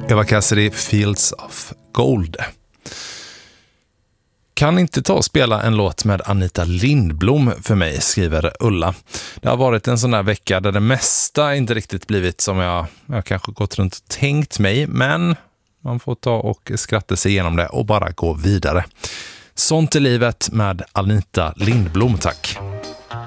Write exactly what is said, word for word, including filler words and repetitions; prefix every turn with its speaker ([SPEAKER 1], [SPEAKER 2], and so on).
[SPEAKER 1] Eva Cassidy, Fields of Gold. Kan inte ta och spela en låt med Anita Lindblom för mig, skriver Ulla. Det har varit en sån där vecka där det mesta inte riktigt blivit som jag, jag kanske gått runt och tänkt mig, men man får ta och skratta sig igenom det och bara gå vidare. Sånt är livet med Anita Lindblom, tack.